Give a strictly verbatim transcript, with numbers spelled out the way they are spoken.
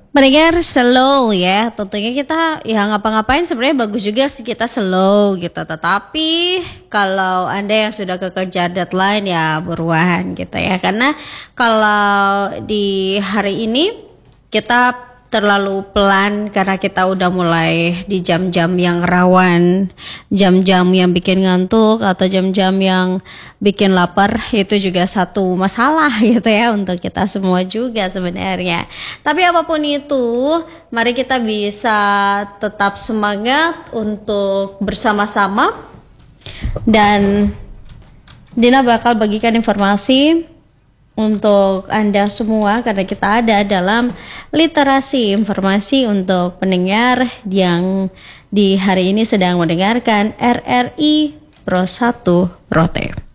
Mendengar slow ya, tentunya kita ya ngapa-ngapain sebenarnya bagus juga sih kita slow gitu. Tetapi kalau Anda yang sudah kekejar deadline ya buruan gitu ya. Karena kalau di hari ini kita terlalu pelan karena kita udah mulai di jam-jam yang rawan, jam-jam yang bikin ngantuk atau jam-jam yang bikin lapar, itu juga satu masalah gitu ya untuk kita semua juga sebenarnya. Tapi apapun itu, mari kita bisa tetap semangat untuk bersama-sama, dan Dina bakal bagikan informasi untuk Anda semua karena kita ada dalam literasi informasi untuk pendengar yang di hari ini sedang mendengarkan R R I Pro satu Rote.